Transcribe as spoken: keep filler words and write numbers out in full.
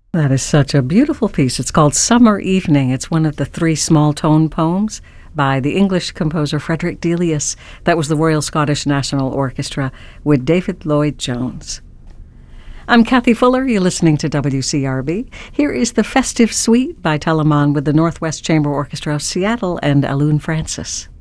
That is such a beautiful piece. It's called Summer Evening. It's one of the three small tone poems by the English composer Frederick Delius. That was the Royal Scottish National Orchestra with David Lloyd-Jones. I'm Kathy Fuller. You're listening to W C R B. Here is the Festive Suite by Telemann with the Northwest Chamber Orchestra of Seattle and Alun Francis.